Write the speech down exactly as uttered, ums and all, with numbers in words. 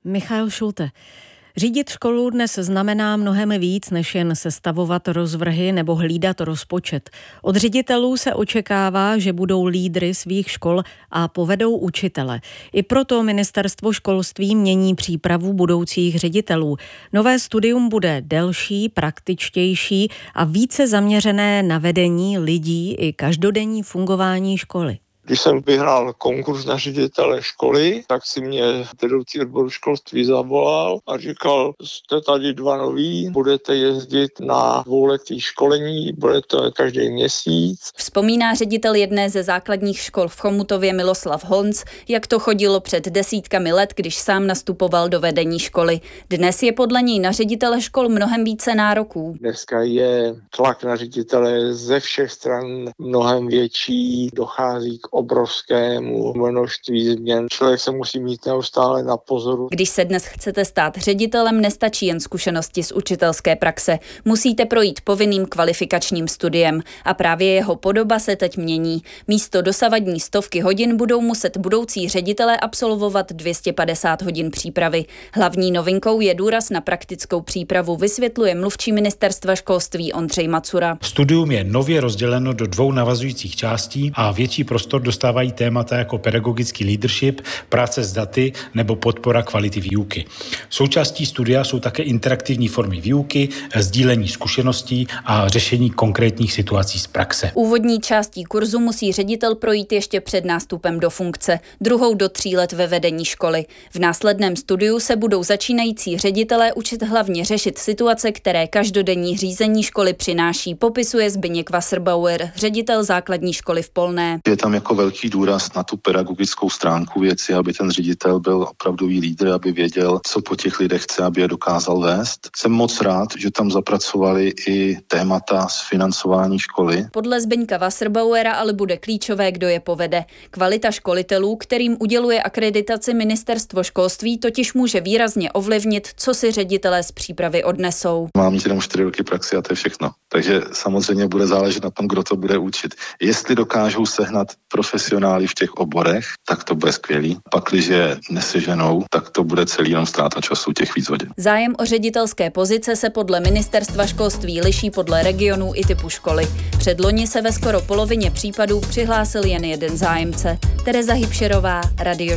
Michael Schulte. Řídit školu dnes znamená mnohem víc, než jen sestavovat rozvrhy nebo hlídat rozpočet. Od ředitelů se očekává, že budou lídry svých škol a povedou učitele. I proto ministerstvo školství mění přípravu budoucích ředitelů. Nové studium bude delší, praktičtější a více zaměřené na vedení lidí i každodenní fungování školy. Když jsem vyhrál konkurs na ředitele školy, tak si mě vedoucí odboru školství zavolal a říkal, jste tady dva noví, budete jezdit na dvouletý školení, bude to každý měsíc. Vzpomíná ředitel jedné ze základních škol v Chomutově Miloslav Honc, jak to chodilo před desítkami let, když sám nastupoval do vedení školy. Dnes je podle něj na ředitele škol mnohem více nároků. Dneska je tlak na ředitele ze všech stran mnohem větší, dochází k obrovskému množství změn. Člověk se musí mít neustále na pozoru. Když se dnes chcete stát ředitelem, nestačí jen zkušenosti z učitelské praxe. Musíte projít povinným kvalifikačním studiem a právě jeho podoba se teď mění. Místo dosavadní stovky hodin budou muset budoucí ředitelé absolvovat dvě stě padesát hodin přípravy. Hlavní novinkou je důraz na praktickou přípravu, vysvětluje mluvčí ministerstva školství Ondřej Macura. Studium je nově rozděleno do dvou navazujících částí a větší prostor dostávají témata jako pedagogický leadership, práce s daty nebo podpora kvality výuky. Součástí studia jsou také interaktivní formy výuky, sdílení zkušeností a řešení konkrétních situací z praxe. Úvodní částí kurzu musí ředitel projít ještě před nástupem do funkce, druhou do tří let ve vedení školy. V následném studiu se budou začínající ředitelé učit hlavně řešit situace, které každodenní řízení školy přináší, popisuje Zbyněk Wasserbauer, ředitel základní školy v Polné. Je tam jako velký důraz na tu pedagogickou stránku věci, aby ten ředitel byl opravdový lídr, aby věděl, co po těch lidech chce, aby je dokázal vést. Jsem moc rád, že tam zapracovali i témata z financování školy. Podle Zbyňka Wasserbauera ale bude klíčové, kdo je povede. Kvalita školitelů, kterým uděluje akreditaci ministerstvo školství, totiž může výrazně ovlivnit, co si ředitelé z přípravy odnesou. Mám mít jenom čtyři roky praxi a to je všechno. Takže samozřejmě bude záležet na tom, kdo to bude učit. Jestli dokážou sehnat profesionály v těch oborech, tak to bude skvělý. Pakliže neseženou, tak to bude celý jenom ztráta času těch víc hodin. Zájem o ředitelské pozice se podle ministerstva školství liší podle regionů i typu školy. Předloni se ve skoro polovině případů přihlásil jen jeden zájemce. Tereza Hybšerová, Radio